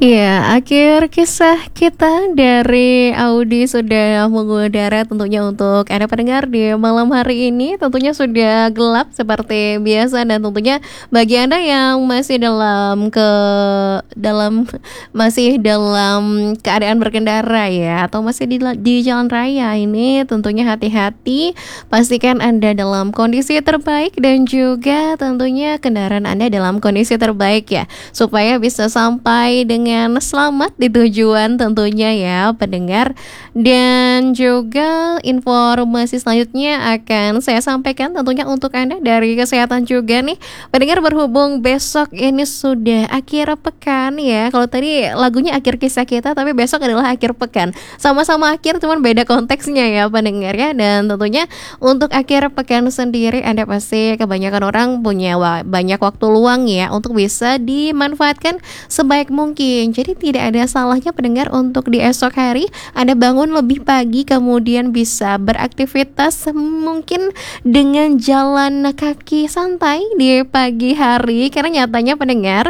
Iya, akhir kisah kita dari Audi sudah mengudara tentunya untuk Anda pendengar di malam hari ini. Tentunya sudah gelap seperti biasa, dan tentunya bagi Anda yang masih dalam masih dalam keadaan berkendara ya, atau masih di jalan raya ini, tentunya hati-hati. Pastikan Anda dalam kondisi terbaik dan juga tentunya kendaraan Anda dalam kondisi terbaik ya, supaya bisa sampai dengan selamat di tujuan tentunya ya pendengar. Dan juga informasi selanjutnya akan saya sampaikan tentunya untuk Anda dari kesehatan juga nih pendengar, berhubung besok ini sudah akhir pekan ya. Kalau tadi lagunya akhir kisah kita, tapi besok adalah akhir pekan. Sama-sama akhir, cuman beda konteksnya ya pendengar ya. Dan tentunya untuk akhir pekan sendiri, Anda pasti kebanyakan orang punya banyak waktu luang ya untuk bisa dimanfaatkan sebaik mungkin. Jadi tidak ada salahnya pendengar untuk di esok hari Anda bangun lebih pagi, kemudian bisa beraktivitas mungkin dengan jalan kaki santai di pagi hari. Karena nyatanya pendengar,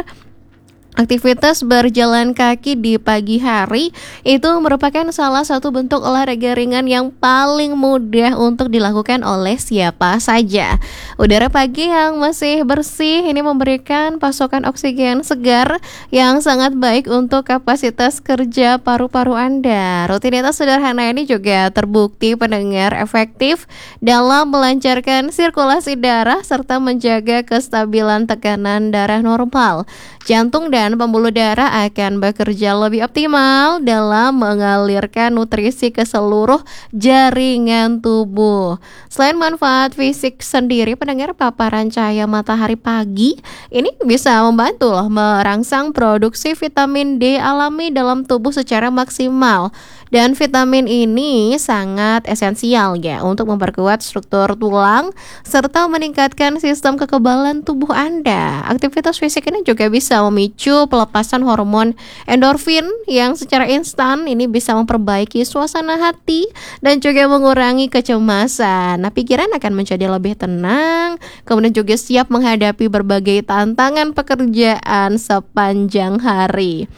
aktivitas berjalan kaki di pagi hari itu merupakan salah satu bentuk olahraga ringan yang paling mudah untuk dilakukan oleh siapa saja. Udara pagi yang masih bersih ini memberikan pasokan oksigen segar yang sangat baik untuk kapasitas kerja paru-paru Anda. Rutinitas sederhana ini juga terbukti pendengar efektif dalam melancarkan sirkulasi darah serta menjaga kestabilan tekanan darah normal. Jantung dan pembuluh darah akan bekerja lebih optimal dalam mengalirkan nutrisi ke seluruh jaringan tubuh. Selain manfaat fisik sendiri, pendengar, paparan cahaya matahari pagi ini bisa membantu loh merangsang produksi vitamin D alami dalam tubuh secara maksimal. Dan vitamin ini sangat esensial ya untuk memperkuat struktur tulang serta meningkatkan sistem kekebalan tubuh Anda. Aktivitas fisik ini juga bisa memicu pelepasan hormon endorfin yang secara instan ini bisa memperbaiki suasana hati dan juga mengurangi kecemasan. Nah, pikiran akan menjadi lebih tenang, kemudian juga siap menghadapi berbagai tantangan pekerjaan sepanjang hari.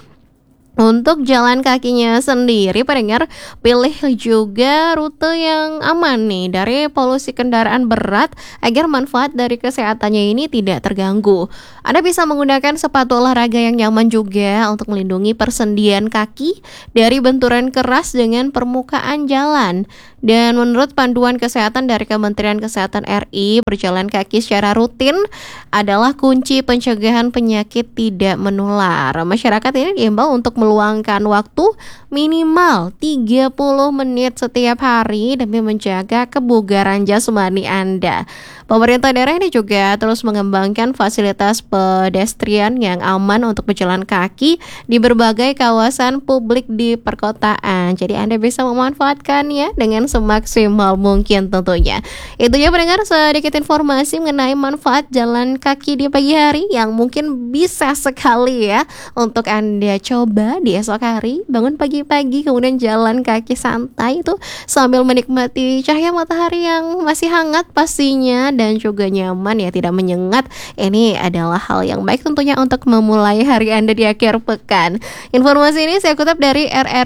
Untuk jalan kakinya sendiri pendengar, pilih juga rute yang aman nih dari polusi kendaraan berat agar manfaat dari kesehatannya ini tidak terganggu. Anda bisa menggunakan sepatu olahraga yang nyaman juga untuk melindungi persendian kaki dari benturan keras dengan permukaan jalan. Dan menurut panduan kesehatan dari Kementerian Kesehatan RI, berjalan kaki secara rutin adalah kunci pencegahan penyakit tidak menular. Masyarakat ini diimbau untuk meluangkan waktu minimal 30 menit setiap hari demi menjaga kebugaran jasmani Anda. Pemerintah daerah ini juga terus mengembangkan fasilitas pedestrian yang aman untuk berjalan kaki di berbagai kawasan publik di perkotaan. Jadi Anda bisa memanfaatkannya dengan semaksimal mungkin tentunya. Itu ya pendengar, sedikit informasi mengenai manfaat jalan kaki di pagi hari yang mungkin bisa sekali ya untuk Anda coba di esok hari. Bangun pagi-pagi kemudian jalan kaki santai itu sambil menikmati cahaya matahari yang masih hangat pastinya dan juga nyaman ya, tidak menyengat. Ini adalah hal yang baik tentunya untuk memulai hari Anda di akhir pekan. Informasi ini saya kutip dari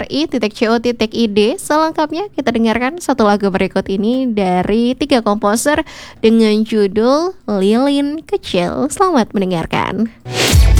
rri.co.id. Selengkapnya kita dengarkan satu lagu berikut ini dari 3 komposer dengan judul Lilin Kecil. Selamat mendengarkan.